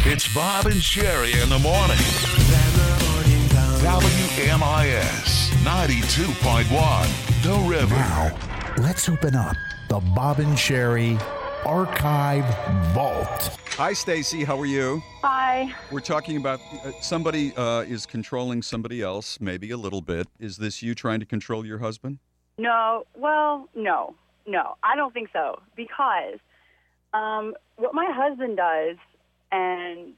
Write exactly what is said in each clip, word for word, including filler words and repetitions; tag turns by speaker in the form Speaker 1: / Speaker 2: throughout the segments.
Speaker 1: It's Bob and Sherry in the morning. W M I S ninety-two point one, The River.
Speaker 2: Now, let's open up the Bob and Sherry Archive Vault.
Speaker 3: Hi, Stacy. How are you?
Speaker 4: Hi.
Speaker 3: We're talking about uh, somebody uh, is controlling somebody else, maybe a little bit. Is this you trying to control your husband?
Speaker 4: No, well, no, no, I don't think so. Because um, what my husband does, and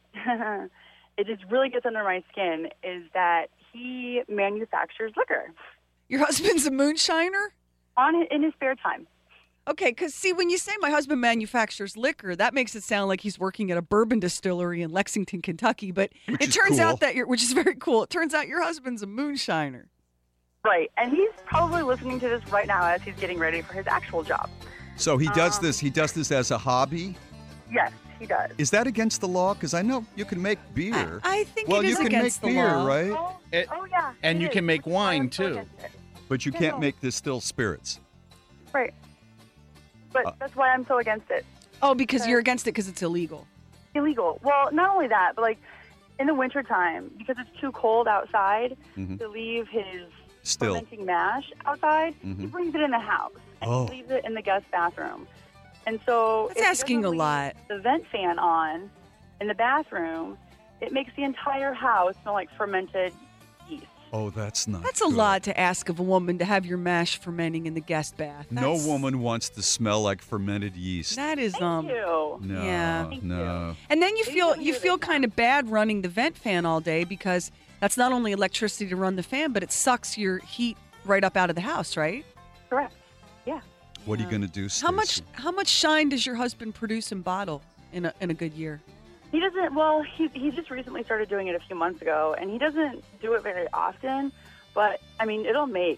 Speaker 4: it just really gets under my skin, is that he manufactures liquor
Speaker 5: Your husband's a moonshiner?
Speaker 4: on in his spare time.
Speaker 5: Okay, because see, when you say my husband manufactures liquor, that makes it sound like he's working at a bourbon distillery in Lexington, Kentucky. But
Speaker 3: Which
Speaker 5: it
Speaker 3: is
Speaker 5: turns
Speaker 3: cool.
Speaker 5: out that you're, which is very cool. It turns out your husband's a moonshiner.
Speaker 4: Right, and he's probably listening to this right now as he's getting ready for his actual job.
Speaker 3: So he does
Speaker 4: Um,
Speaker 3: this. He does this as a hobby.
Speaker 4: Yes, he does.
Speaker 3: Is that against the law? Because I know you can make beer.
Speaker 5: I, I think
Speaker 3: well,
Speaker 5: it is
Speaker 3: you can
Speaker 5: against
Speaker 3: make
Speaker 5: the
Speaker 3: beer,
Speaker 5: law.
Speaker 3: right?
Speaker 4: Oh,
Speaker 6: It-
Speaker 4: oh, yeah.
Speaker 6: and
Speaker 4: it
Speaker 6: you
Speaker 4: is,
Speaker 6: can make
Speaker 4: which is why I'm
Speaker 6: wine,
Speaker 4: so
Speaker 6: too.
Speaker 4: against it.
Speaker 3: But you
Speaker 4: Yeah,
Speaker 3: can't
Speaker 4: no.
Speaker 3: make distilled spirits.
Speaker 4: Right. But
Speaker 3: Uh,
Speaker 4: that's why I'm so against it.
Speaker 5: Oh, because
Speaker 4: Okay.
Speaker 5: you're against it because it's illegal.
Speaker 4: Illegal. Well, not only that, but like in the wintertime, because it's too cold outside
Speaker 3: Mhm.
Speaker 4: to leave his
Speaker 3: Still.
Speaker 4: fermenting mash outside, he
Speaker 3: Mhm.
Speaker 4: brings it in the house and
Speaker 3: Oh.
Speaker 4: he leaves it in the guest bathroom. And so
Speaker 5: That's
Speaker 4: if he
Speaker 5: asking
Speaker 4: doesn't
Speaker 5: a
Speaker 4: leave
Speaker 5: lot.
Speaker 4: The vent fan on in the bathroom, it makes the entire house smell like fermented yeast.
Speaker 3: Oh, that's not.
Speaker 5: That's a
Speaker 3: good.
Speaker 5: lot to ask of a woman to have your mash fermenting in the guest bath.
Speaker 3: No
Speaker 5: That's-
Speaker 3: woman wants to smell like fermented yeast.
Speaker 5: That is
Speaker 4: Thank
Speaker 5: um.
Speaker 4: you.
Speaker 3: No,
Speaker 5: Yeah.
Speaker 4: Thank
Speaker 3: no.
Speaker 5: And then you
Speaker 4: Maybe
Speaker 5: feel
Speaker 4: we'll
Speaker 5: you
Speaker 4: do
Speaker 5: feel
Speaker 4: this
Speaker 5: kind of bad running the vent fan all day because that's not only electricity to run the fan, but it sucks your heat right up out of the house, right?
Speaker 4: Correct. Yeah.
Speaker 3: What are you going to do,
Speaker 5: How much
Speaker 3: Stacy?
Speaker 5: how much shine does your husband produce and bottle in a in a good year?
Speaker 4: He doesn't, well, he, he just recently started doing it a few months ago, and he doesn't do it very often, but, I mean, it'll make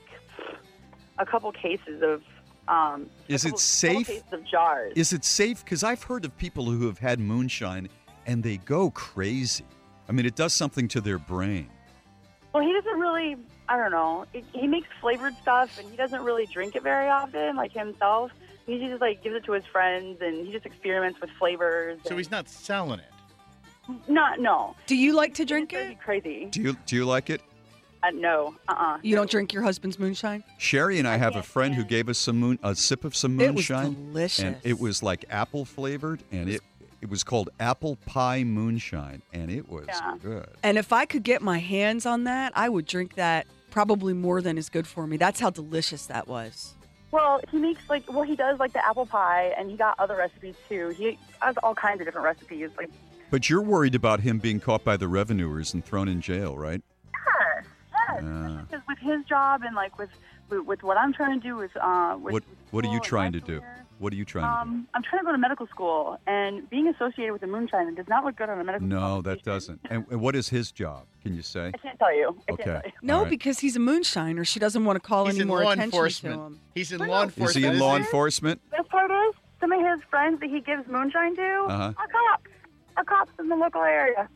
Speaker 4: a couple cases of, um, a
Speaker 3: Is it
Speaker 4: couple-
Speaker 3: safe?
Speaker 4: couple cases of jars.
Speaker 3: Is it safe? Because I've heard of people who have had moonshine and they go crazy. I mean, it does something to their brain.
Speaker 4: Well, he doesn't really, I don't know, he, he makes flavored stuff, and he doesn't really drink it very often, like himself. He just, like, gives it to his friends, and he just experiments with flavors.
Speaker 6: So
Speaker 4: and-
Speaker 6: he's not selling it.
Speaker 4: Not, no.
Speaker 5: Do you like to
Speaker 4: He
Speaker 5: drink
Speaker 4: just drives
Speaker 5: it?
Speaker 4: me crazy.
Speaker 3: Do you do you like it?
Speaker 4: Uh, no, uh-uh.
Speaker 5: You don't drink your husband's moonshine?
Speaker 3: Sherry and I,
Speaker 4: I
Speaker 3: have a
Speaker 4: can't
Speaker 3: friend who
Speaker 4: stand-
Speaker 3: gave us some moon, a sip of some
Speaker 5: It was
Speaker 3: moonshine,
Speaker 5: delicious.
Speaker 3: and it was like apple flavored, and it it was called apple pie moonshine, and it was
Speaker 4: Yeah.
Speaker 3: good.
Speaker 5: And if I could get my hands on that, I would drink that probably more than is good for me. That's how delicious that was.
Speaker 4: Well, he makes like well, he does like the apple pie, and he got other recipes too. He has all kinds of different recipes. Like
Speaker 3: But you're worried about him being caught by the revenuers and thrown in jail, right?
Speaker 4: yes, yes,
Speaker 3: Yeah.
Speaker 4: because with his job and like with with, with what I'm trying to do with uh, with,
Speaker 3: What
Speaker 4: with
Speaker 3: What are you
Speaker 4: school and
Speaker 3: trying
Speaker 4: my
Speaker 3: to do?
Speaker 4: career,
Speaker 3: What are you trying to
Speaker 4: Um, I'm trying to go to medical school, and being associated with the moonshine does not look good on a
Speaker 3: do?
Speaker 4: medical.
Speaker 3: No, that
Speaker 4: qualification.
Speaker 3: doesn't. And, and what is his job? Can you say?
Speaker 4: I can't tell you. I
Speaker 3: Okay.
Speaker 4: can't tell you.
Speaker 5: No,
Speaker 3: All right.
Speaker 5: because he's a moonshiner. She doesn't want to call
Speaker 6: He's
Speaker 5: any
Speaker 6: in
Speaker 5: more
Speaker 6: law
Speaker 5: attention
Speaker 6: enforcement.
Speaker 5: to him.
Speaker 6: He's in
Speaker 4: No,
Speaker 6: law
Speaker 4: no.
Speaker 6: enforcement.
Speaker 3: Is he in
Speaker 6: isn't
Speaker 3: law
Speaker 6: he?
Speaker 3: enforcement?
Speaker 4: Best part is some of his friends that he gives moonshine to
Speaker 3: Uh-huh.
Speaker 4: are cops. Are cops in the local area.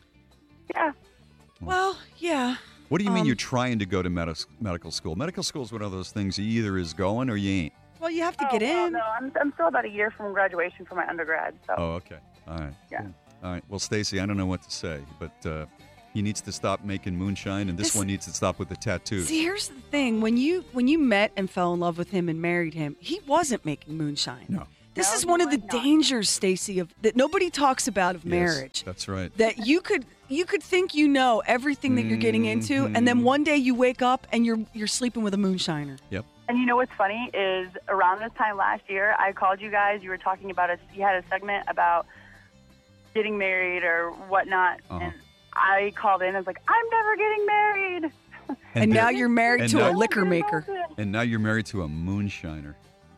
Speaker 4: Yeah.
Speaker 5: Well, yeah.
Speaker 3: What do you mean
Speaker 5: Um,
Speaker 3: you're trying to go to med- medical school? Medical school is one of those things you either is going or you ain't.
Speaker 5: Well, you have to
Speaker 4: Oh,
Speaker 5: get
Speaker 4: well,
Speaker 5: in.
Speaker 4: no, I'm, I'm still about a year from graduation for my undergrad. So.
Speaker 3: Oh, okay. All right.
Speaker 4: Yeah.
Speaker 3: Cool. All right. Well, Stacy, I don't know what to say, but uh, he needs to stop making moonshine, and this,
Speaker 5: This-
Speaker 3: one needs to stop with the tattoos.
Speaker 5: See, here's the thing: when you when you met and fell in love with him and married him, he wasn't making moonshine.
Speaker 3: No.
Speaker 5: This
Speaker 4: No,
Speaker 5: is
Speaker 4: he
Speaker 5: one of the
Speaker 4: was not.
Speaker 5: dangers, Stacy, of that nobody talks about of
Speaker 3: Yes,
Speaker 5: marriage.
Speaker 3: that's right.
Speaker 5: That you could you could think you know everything that you're getting into, and then
Speaker 3: Mhm.
Speaker 5: one day you wake up and you're you're sleeping with a moonshiner.
Speaker 3: Yep.
Speaker 4: And you know what's funny is around this time last year, I called you guys. You were talking about a, you had a segment about getting married or whatnot,
Speaker 3: Uh-huh.
Speaker 4: and I called in. I was like, I'm never getting married.
Speaker 5: And, now
Speaker 3: there-
Speaker 5: you're married
Speaker 3: and
Speaker 5: to
Speaker 3: now-
Speaker 5: a liquor maker.
Speaker 3: and now you're married to a moonshiner.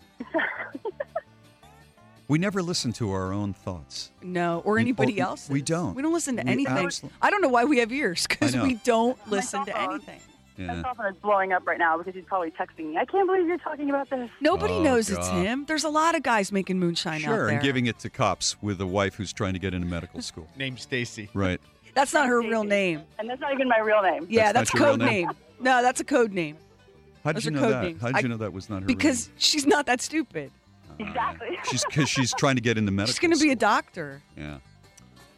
Speaker 3: We never listen to our own thoughts.
Speaker 5: No, or
Speaker 3: We-
Speaker 5: anybody
Speaker 3: oh,
Speaker 5: else.
Speaker 3: we don't.
Speaker 5: We don't listen to
Speaker 3: We
Speaker 5: anything.
Speaker 3: absolutely-
Speaker 5: I don't know why we have ears because
Speaker 3: I know.
Speaker 5: we don't
Speaker 4: My
Speaker 5: listen to
Speaker 4: cell phone.
Speaker 5: anything.
Speaker 4: My
Speaker 3: Yeah.
Speaker 4: cell phone is blowing up right now because he's probably texting me. I can't believe you're talking about this.
Speaker 5: Nobody
Speaker 3: Oh,
Speaker 5: knows it's
Speaker 3: God.
Speaker 5: him. There's a lot of guys making moonshine out
Speaker 3: Sure,
Speaker 5: there.
Speaker 3: and giving it to cops with a wife who's trying to get into medical school.
Speaker 6: Named Stacy.
Speaker 3: Right.
Speaker 5: That's not her real name.
Speaker 4: And that's not even my real name.
Speaker 5: Yeah,
Speaker 3: That's
Speaker 5: that's,
Speaker 3: not your real
Speaker 5: code
Speaker 3: name?
Speaker 5: name. No, that's a code name
Speaker 3: How did
Speaker 5: Those
Speaker 3: you
Speaker 5: are
Speaker 3: know
Speaker 5: code
Speaker 3: that?
Speaker 5: names.
Speaker 3: How did
Speaker 5: I-
Speaker 3: you know that was not her
Speaker 5: because she's not that stupid.
Speaker 3: real name?
Speaker 4: Exactly.
Speaker 3: She's because she's trying to get into medical
Speaker 5: She's going to be a
Speaker 3: school.
Speaker 5: doctor.
Speaker 3: Yeah.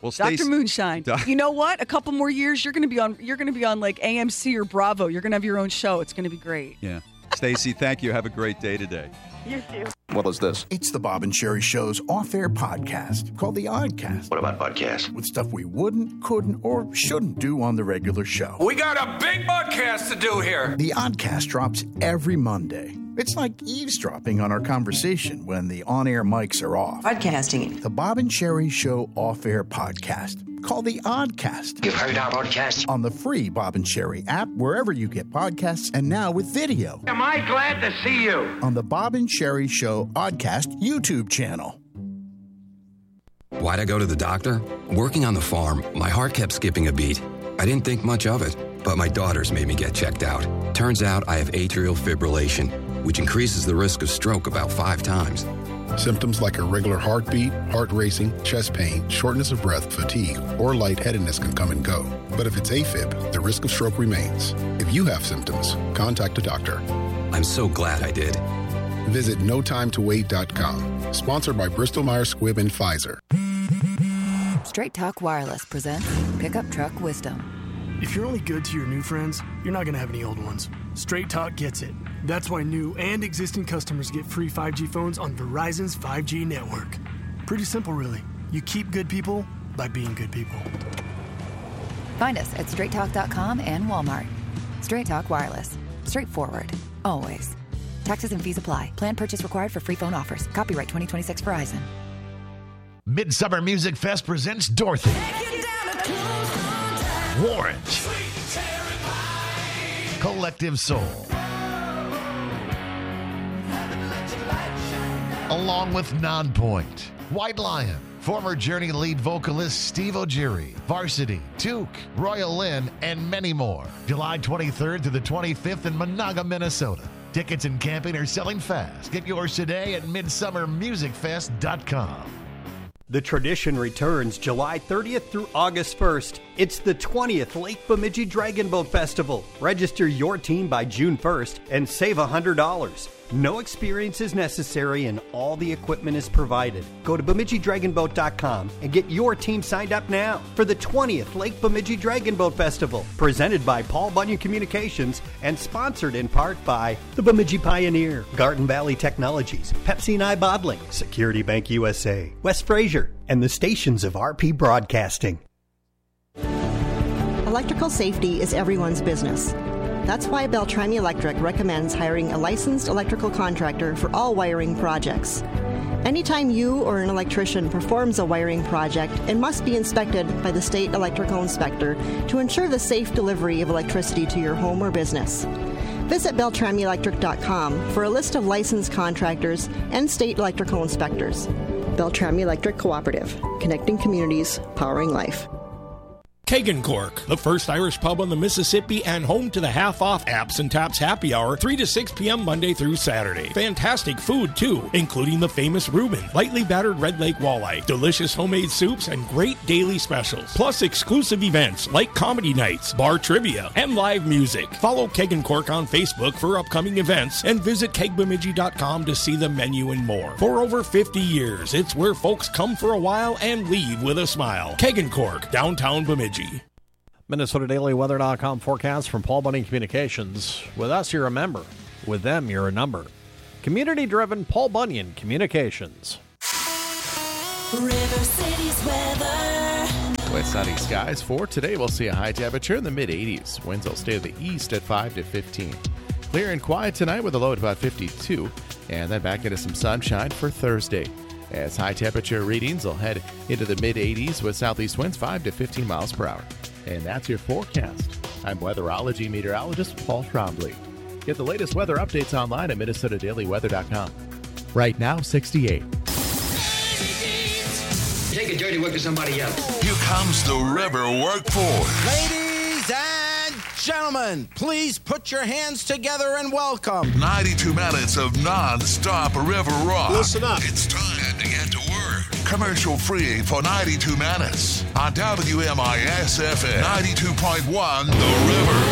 Speaker 3: Well,
Speaker 5: Doctor
Speaker 3: Stacey-
Speaker 5: Moonshine.
Speaker 3: Doc-
Speaker 5: You know what? A couple more years, you're going to be on. You're going to be on like A M C or Bravo. You're going to have your own show. It's going to be great.
Speaker 3: Yeah. Stacey, thank you. Have a great day today.
Speaker 4: You too.
Speaker 6: What is this?
Speaker 2: It's the Bob and Sherry Show's off-air podcast called The Oddcast,
Speaker 6: What about podcasts?
Speaker 2: with stuff we wouldn't, couldn't, or shouldn't do on the regular show.
Speaker 7: We got a big podcast to do here.
Speaker 2: The Oddcast drops every Monday. It's like eavesdropping on our conversation when the on-air mics are off.
Speaker 8: Podcasting.
Speaker 2: The Bob and Sherry Show off-air podcast called The Oddcast
Speaker 6: You've heard our podcast?
Speaker 2: on the free Bob and Sherry app, wherever you get podcasts, and now with video
Speaker 7: Am I glad to see you?
Speaker 2: on the Bob and Sherry Show Oddcast YouTube channel.
Speaker 9: Why'd I go to the doctor? Working on the farm, my heart kept skipping a beat. I didn't think much of it, but my daughters made me get checked out. Turns out I have atrial fibrillation, which increases the risk of stroke about five times.
Speaker 10: Symptoms like irregular heartbeat, heart racing, chest pain, shortness of breath, fatigue, or lightheadedness can come and go. But if it's AFib, the risk of stroke remains. If you have symptoms, contact a doctor.
Speaker 9: I'm so glad I did.
Speaker 10: Visit no time to wait dot com. Sponsored by Bristol Myers Squibb and Pfizer.
Speaker 8: Straight Talk Wireless presents Pickup Truck Wisdom.
Speaker 11: If you're only good to your new friends, you're not going to have any old ones. Straight Talk gets it. That's why new and existing customers get free five G phones on Verizon's five G network. Pretty simple, really. You keep good people by being good people.
Speaker 8: Find us at straight talk dot com and Walmart. Straight Talk Wireless. Straightforward. Always. Taxes and fees apply. Plan purchase required for free phone offers. Copyright twenty twenty-six Verizon.
Speaker 12: Midsummer Music Fest presents Dorothy, Warrant, Collective Soul, along with Nonpoint, White Lion, former Journey lead vocalist Steve O'Geary, Varsity, Duke, Royal Lynn, and many more. July twenty-third to the twenty-fifth in Monaga, Minnesota. Tickets and camping are selling fast. Get yours today at midsummer music fest dot com.
Speaker 13: The tradition returns July thirtieth through August first. It's the twentieth Lake Bemidji Dragon Boat Festival. Register your team by June first and save one hundred dollars. No experience is necessary and all the equipment is provided. Go to Bemidji Dragon Boat dot com and get your team signed up now for the twentieth Lake Bemidji Dragon Boat Festival. Presented by Paul Bunyan Communications and sponsored in part by the Bemidji Pioneer, Garden Valley Technologies, Pepsi and I Bottling, Security Bank U S A, West Fraser, and the stations of R P Broadcasting.
Speaker 14: Electrical safety is everyone's business. That's why Beltrami Electric recommends hiring a licensed electrical contractor for all wiring projects. Anytime you or an electrician performs a wiring project, it must be inspected by the state electrical inspector to ensure the safe delivery of electricity to your home or business. Visit Beltrami Electric dot com for a list of licensed contractors and state electrical inspectors. Beltrami Electric Cooperative, connecting communities, powering life.
Speaker 15: Kagan Cork, the first Irish pub on the Mississippi and home to the half-off Apps and Taps happy hour, three to six p.m. Monday through Saturday. Fantastic food, too, including the famous Reuben, lightly battered Red Lake walleye, delicious homemade soups, and great daily specials. Plus exclusive events like comedy nights, bar trivia, and live music. Follow Kagan Cork on Facebook for upcoming events and visit keg bemidji dot com to see the menu and more. For over fifty years, it's where folks come for a while and leave with a smile. Kagan Cork, downtown Bemidji.
Speaker 16: Minnesota Daily Weather dot com forecast from Paul Bunyan Communications. With us, you're a member. With them, you're a number. Community-driven Paul Bunyan Communications.
Speaker 17: River City's weather.
Speaker 18: With sunny skies for today, we'll see a high temperature in the mid eighties. Winds will stay to the east at five to fifteen. Clear and quiet tonight with a low at about fifty-two. And then back into some sunshine for Thursday, as high temperature readings will head into the mid eighties with southeast winds five to fifteen miles per hour. And that's your forecast. I'm weatherology meteorologist Paul Trombley. Get the latest weather updates online at Minnesota Daily Weather dot com. Right now, sixty-eight.
Speaker 6: Take a dirty work to somebody else.
Speaker 1: Here comes the river workforce.
Speaker 19: Ladies and gentlemen, please put your hands together and welcome
Speaker 1: ninety-two minutes of non-stop river rock.
Speaker 19: Listen up.
Speaker 1: It's time to get to work. Commercial free for ninety-two minutes on W M I S F M ninety-two point one The River.